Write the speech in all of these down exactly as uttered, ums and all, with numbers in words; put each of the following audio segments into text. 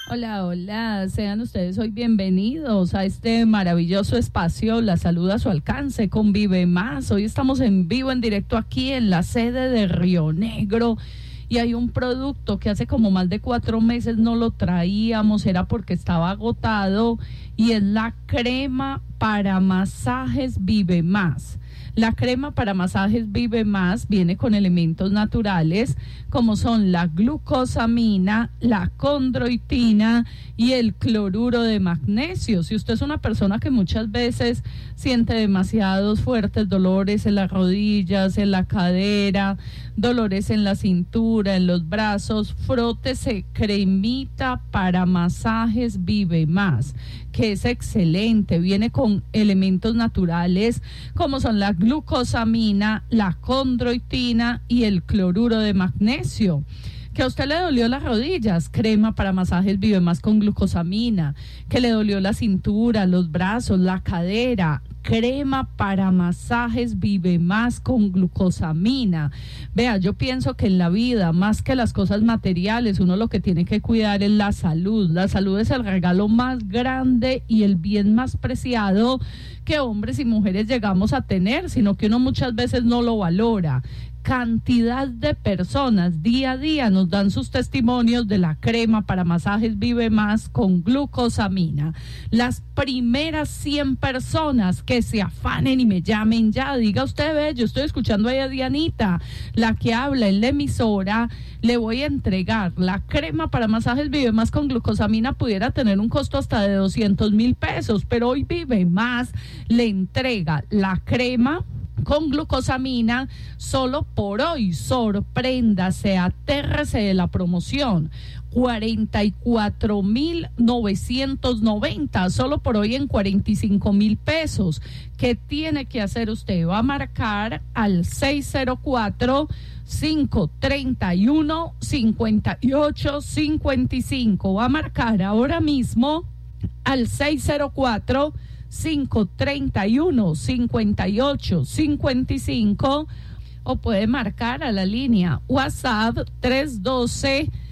Hola, hola, sean ustedes hoy bienvenidos a este maravilloso espacio, la salud a su alcance con Vive Más. Hoy estamos en vivo, en directo aquí en la sede de Río Negro y hay un producto que hace como más de cuatro meses no lo traíamos, era porque estaba agotado y es la crema para masajes Vive Más. La crema para masajes Vive Más viene con elementos naturales como son la glucosamina, la condroitina y el cloruro de magnesio. Si usted es una persona que muchas veces siente demasiados fuertes dolores en las rodillas, en la cadera, dolores en la cintura, en los brazos, frótese cremita para masajes Vive Más, que es excelente, viene con elementos naturales como son la glucosamina, la condroitina y el cloruro de magnesio. Que a usted le dolió las rodillas, crema para masajes Vive Más con glucosamina. Que le dolió la cintura, los brazos, la cadera, crema para masajes Vive Más con glucosamina. Vea, yo pienso que en la vida, más que las cosas materiales, uno lo que tiene que cuidar es la salud. La salud es el regalo más grande y el bien más preciado que hombres y mujeres llegamos a tener, sino que uno muchas veces no lo valora. Cantidad de personas día a día nos dan sus testimonios de la crema para masajes Vive Más con glucosamina. Las primeras cien personas que se afanen y me llamen ya, diga usted, ve, yo estoy escuchando ahí a Dianita, la que habla en la emisora, le voy a entregar la crema para masajes Vive Más con glucosamina. Pudiera tener un costo hasta de doscientos mil pesos, pero hoy Vive Más le entrega la crema con glucosamina solo por hoy. Sorpréndase, atérrese de la promoción. cuarenta y cuatro mil novecientos noventa, solo por hoy en cuarenta y cinco mil pesos. ¿Qué tiene que hacer usted? Va a marcar al seis cero cuatro, cinco tres uno, cinco ocho cinco cinco. Va a marcar ahora mismo al seis cero cuatro, cinco tres uno, cinco ocho cinco cinco o puede marcar a la línea WhatsApp tres uno dos,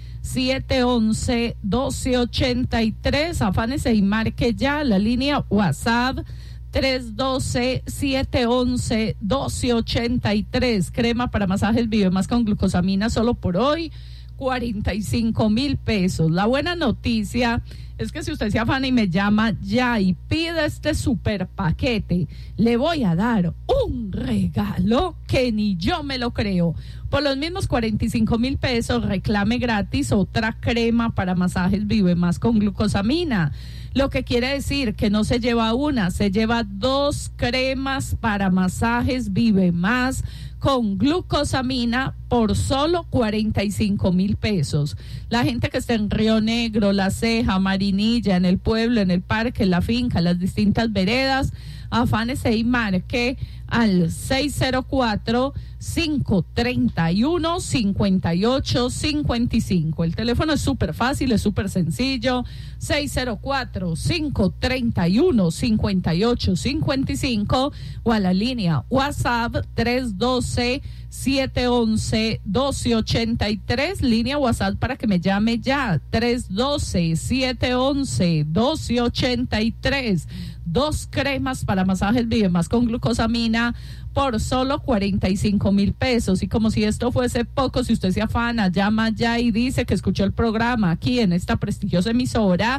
siete uno uno, uno dos ocho tres. Afánese y marque ya la línea WhatsApp tres uno dos, siete uno uno, uno dos ocho tres. Crema para masajes Vive Más con glucosamina solo por hoy, cuarenta y cinco mil pesos. La buena noticia es que si usted se afana y me llama ya y pide este super paquete, le voy a dar un regalo que ni yo me lo creo. Por los mismos cuarenta y cinco mil pesos, reclame gratis otra crema para masajes Vive Más con glucosamina. Lo que quiere decir que no se lleva una, se lleva dos cremas para masajes Vive Más con glucosamina por solo cuarenta y cinco mil pesos. La gente que está en Río Negro, La Ceja, Marinilla, en el pueblo, en el parque, en la finca, en las distintas veredas, afánese y marque al seis cero cuatro, cinco tres uno, cinco ocho cinco cinco. El teléfono es súper fácil, es súper sencillo. seis cero cuatro, cinco tres uno, cinco ocho cinco cinco o a la línea WhatsApp tres uno dos, siete uno uno, uno dos ocho tres. Línea WhatsApp para que me llame ya. tres uno dos, siete uno uno, uno dos ocho tres. Dos cremas para masajes Vive Más con glucosamina por solo cuarenta y cinco mil pesos. Y como si esto fuese poco, si usted se afana, llama ya y dice que escuchó el programa aquí en esta prestigiosa emisora,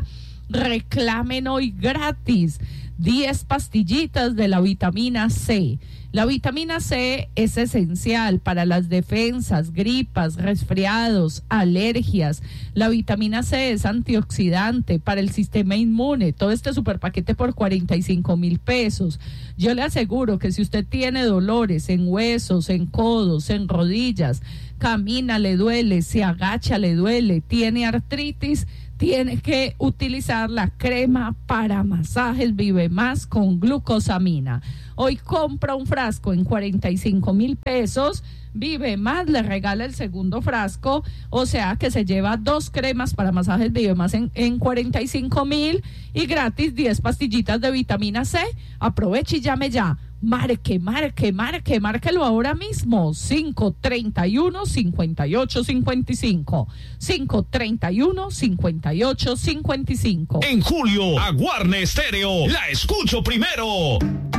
reclamen hoy gratis diez pastillitas de la vitamina C. La vitamina C es esencial para las defensas, gripas, resfriados, alergias. La vitamina C es antioxidante para el sistema inmune. Todo este super paquete por cuarenta y cinco mil pesos. Yo le aseguro que si usted tiene dolores en huesos, en codos, en rodillas, camina, le duele, se agacha, le duele, tiene artritis, tiene que utilizar la crema para masajes Vive Más con glucosamina. Hoy compra un frasco en cuarenta y cinco mil pesos, Vive Más le regala el segundo frasco, o sea que se lleva dos cremas para masajes Vive Más en, en cuarenta y cinco mil y gratis diez pastillitas de vitamina C. Aproveche y llame ya. Marque, marque, marque, márquelo ahora mismo. cinco treinta y uno, cincuenta y ocho cincuenta y cinco. cinco treinta y uno, cincuenta y ocho cincuenta y cinco. En julio, a Guarne Stereo, la escucho primero.